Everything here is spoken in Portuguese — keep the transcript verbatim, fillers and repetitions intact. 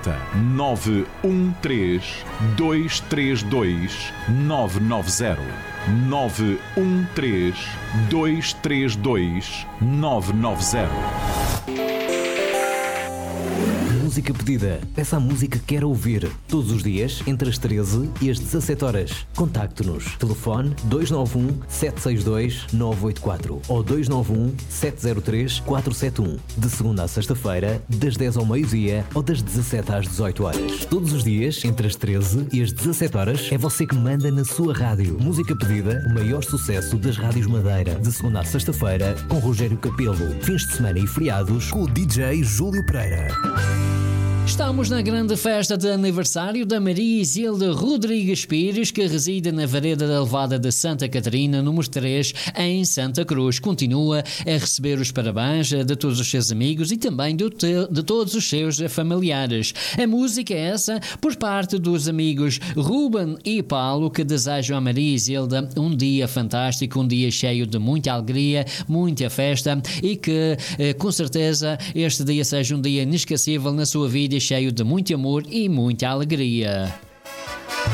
Anota nove um três, dois três dois, nove nove zero. nove um três, dois três dois, nove nove zero. Música pedida. Peça a música que quer ouvir. Todos os dias, entre as treze e as dezassete horas. Contacte-nos. Telefone dois nove um, sete seis dois, nove oito quatro ou dois nove um, sete zero três, quatro sete um. De segunda a sexta-feira, das dez ao meio-dia ou das dezassete às dezoito horas. Todos os dias, entre as treze e as dezassete horas, é você que manda na sua rádio. Música pedida, o maior sucesso das rádios Madeira. De segunda à sexta-feira, com Rogério Capelo. Fins de semana e feriados, com o D J Júlio Pereira. Estamos na grande festa de aniversário da Maria Isilda Rodrigues Pires, que reside na Vareda da Levada de Santa Catarina, número três, em Santa Cruz. Continua a receber os parabéns de todos os seus amigos e também de, te, de todos os seus familiares. A música é essa, por parte dos amigos Ruben e Paulo, que desejam a Maria Isilda um dia fantástico, um dia cheio de muita alegria, muita festa e que, com certeza, este dia seja um dia inesquecível na sua vida, cheio de muito amor e muita alegria.